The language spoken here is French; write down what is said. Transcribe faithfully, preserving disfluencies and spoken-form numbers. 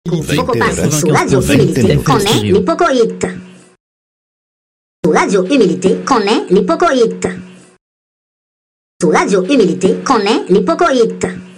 Poco passe su Radio Umilité connaît l'hypocoïte. Su Radio Umilité connaît l'hypocoïte. Su Radio Umilité connaît l'hypocoïte.